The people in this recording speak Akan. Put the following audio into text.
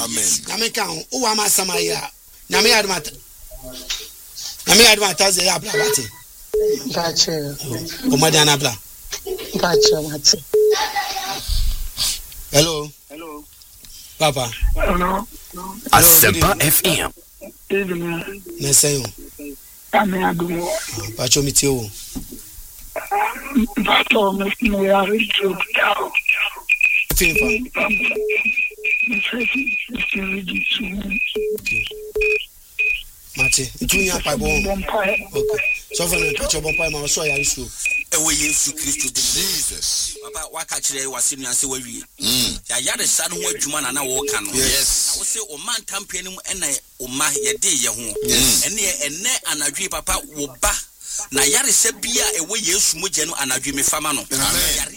Amen. Nyame ka ho o wa ma samaya. Nyame admata. Nyame admata ze ya bla bati. Gotcha. O madana bla. Gotcha, Mate. Hello. Papa. Hello. Asempa FM. Evening. Nesayo. Ame adumo. Pacho mitio. Pato me ya richo tao. Fifa. Mate, itunya pa bon. Okay. So for the pacho bon pa ma so ya isu. Ewe Yesu Kristo Jesus. Papa waka kire wasinu anse wawie. Ya yade sa no ho adwuma na wo ka no. Yes. Wo se o man tampeni mu ena o ma ye de ye ho. Ene anadwe papa wo ba na yare se bia ewe Yesu mogye no anadwe me fama no.